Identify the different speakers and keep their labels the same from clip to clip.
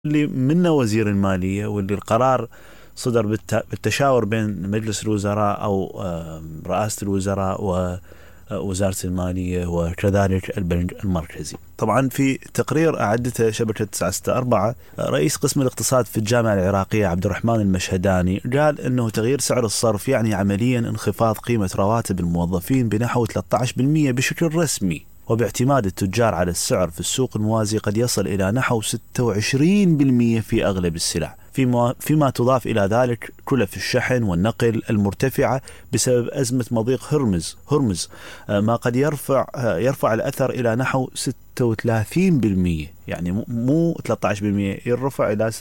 Speaker 1: اللي منه وزير المالية، واللي القرار صدر بالتشاور بين مجلس الوزراء أو رئاسة الوزراء ووزارة المالية وكذلك البنك المركزي. طبعا في تقرير أعدته شبكة 964 رئيس قسم الاقتصاد في الجامعة العراقية عبد الرحمن المشهداني قال أنه تغيير سعر الصرف يعني عمليا انخفاض قيمة رواتب الموظفين بنحو 13% بشكل رسمي، وباعتماد التجار على السعر في السوق الموازي قد يصل إلى نحو 26% في أغلب السلع، فيما تضاف إلى ذلك كلف الشحن والنقل المرتفعة بسبب أزمة مضيق هرمز ما قد يرفع الأثر إلى نحو 36%، يعني مو 13%، يرفع إلى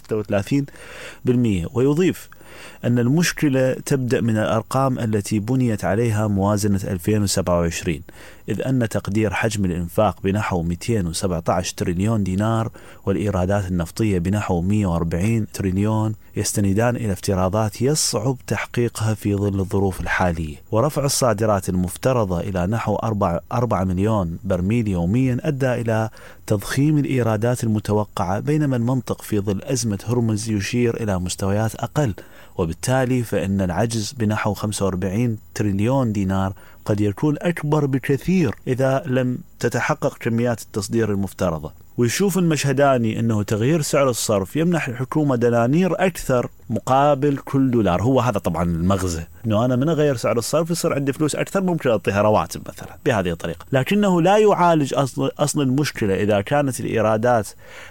Speaker 1: 36%. ويضيف أن المشكلة تبدأ من الأرقام التي بنيت عليها موازنة 2027، إذ أن تقدير حجم الإنفاق بنحو 217 تريليون دينار والإيرادات النفطية بنحو 140 تريليون يستندان إلى افتراضات يصعب تحقيقها في ظل الظروف الحالية. ورفع الصادرات المفترضة إلى نحو 4 مليون برميل يوميا أدى إلى تضخيم الإيرادات المتوقعة، بينما المنطق في ظل أزمة هرمز يشير إلى مستويات أقل، وبالتالي فإن العجز بنحو 45 تريليون دينار قد يكون أكبر بكثير إذا لم تتحقق كميات التصدير المفترضة. ويشوف المشهداني أنه تغيير سعر الصرف يمنح الحكومة دنانير أكثر مقابل كل دولار. هو هذا طبعا المغزى، أنه أنا من أغير سعر الصرف يصير عندي فلوس أكثر، ممكن أعطيها رواتب مثلا بهذه الطريقة، لكنه لا يعالج أصل المشكلة إذا كانت الإيرادات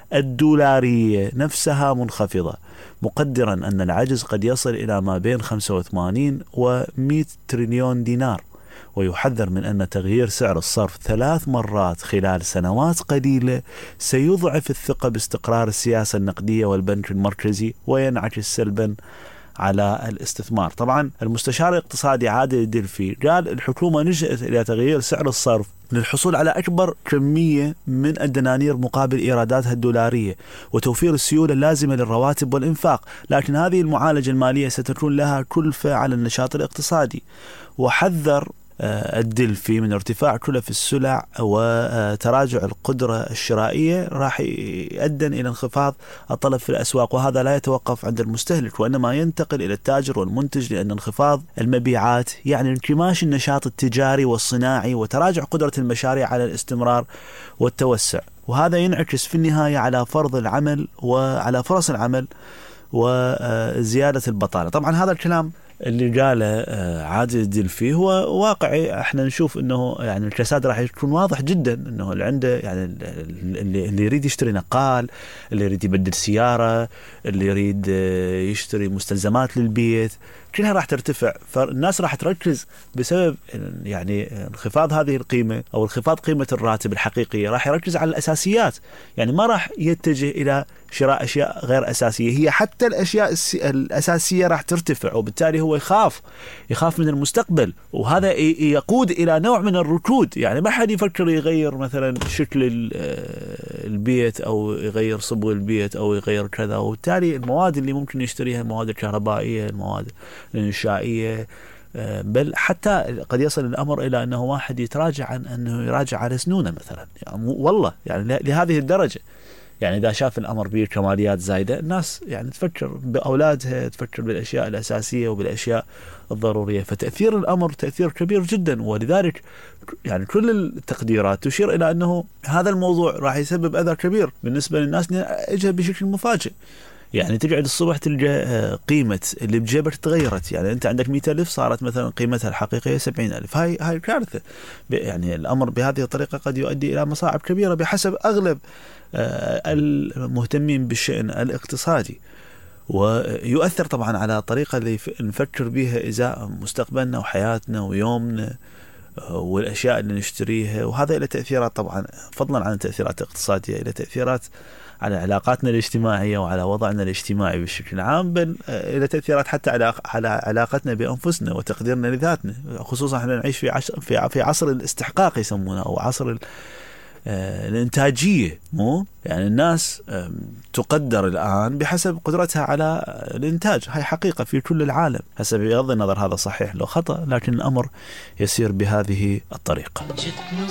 Speaker 1: الدولارية نفسها منخفضة، مقدرا أن العجز قد يصل إلى ما بين 85 و100 تريليون دينار. ويحذر من أن تغيير سعر الصرف 3 مرات خلال سنوات قليلة سيضعف الثقة باستقرار السياسة النقدية والبنك المركزي وينعكس سلبا على الاستثمار. طبعا المستشار الاقتصادي عادل الدلفي قال الحكومة لجأت إلى تغيير سعر الصرف للحصول على أكبر كمية من الدنانير مقابل إيراداتها الدولارية وتوفير السيولة اللازمة للرواتب والإنفاق، لكن هذه المعالجة المالية ستكون لها كلفة على النشاط الاقتصادي. وحذر الدلفي من ارتفاع كلف السلع وتراجع القدرة الشرائية راح يؤدي إلى انخفاض الطلب في الأسواق، وهذا لا يتوقف عند المستهلك وإنما ينتقل إلى التاجر والمنتج، لأن انخفاض المبيعات يعني انكماش النشاط التجاري والصناعي وتراجع قدرة المشاريع على الاستمرار والتوسع، وهذا ينعكس في النهاية على فرض العمل وعلى فرص العمل وزيادة البطالة. طبعا هذا الكلام اللي قاله عادل الدلفي هو واقعي. احنا نشوف انه يعني الكساد راح يكون واضح جدا، انه اللي عنده يعني اللي يريد يشتري نقال، اللي يريد يبدل سيارة، اللي يريد يشتري مستلزمات للبيت، كلها راح ترتفع. فالناس راح تركز بسبب يعني انخفاض هذه القيمة أو انخفاض قيمة الراتب الحقيقية، راح يركز على الأساسيات، يعني ما راح يتجه إلى شراء أشياء غير أساسية. هي حتى الأشياء الأساسية راح ترتفع، وبالتالي هو يخاف من المستقبل، وهذا يقود إلى نوع من الركود. يعني ما حد يفكر يغير مثلا شكل البيت أو يغير صبغ البيت أو يغير كذا، وبالتالي المواد اللي ممكن يشتريها المواد الكهربائية، المواد الإنشائية، بل حتى قد يصل الأمر إلى أنه واحد يتراجع عن أنه يراجع على سنونه مثلا، يعني والله يعني لهذه الدرجة. يعني إذا شاف الأمر به كماليات زايدة، الناس يعني تفكر بأولادها، تفكر بالأشياء الأساسية وبالأشياء الضرورية، فتأثير الأمر تأثير كبير جدا. ولذلك يعني كل التقديرات تشير إلى أنه هذا الموضوع راح يسبب أذى كبير بالنسبة للناس، إجا بشكل مفاجئ. يعني تقعد الصبح تلقى قيمة اللي بجيبك تغيرت، يعني أنت عندك 100,000 صارت مثلا قيمتها الحقيقية 70,000. هاي كارثة. يعني الأمر بهذه الطريقة قد يؤدي إلى مصاعب كبيرة بحسب أغلب المهتمين بالشأن الاقتصادي، ويؤثر طبعا على الطريقة اللي نفكر بها إزاء مستقبلنا وحياتنا ويومنا والأشياء اللي نشتريها. وهذا إلى تأثيرات طبعا، فضلا عن التأثيرات الاقتصادية، إلى تأثيرات على علاقاتنا الاجتماعية وعلى وضعنا الاجتماعي بشكل عام، بل إلى تأثيرات حتى على علاقتنا بأنفسنا وتقديرنا لذاتنا، خصوصا احنا نعيش في عصر الاستحقاق يسمونه، أو عصر الإنتاجية. مو يعني الناس تقدر الآن بحسب قدرتها على الإنتاج. هاي حقيقة في كل العالم، حسب بغض النظر هذا صحيح لو خطأ، لكن الأمر يسير بهذه الطريقة.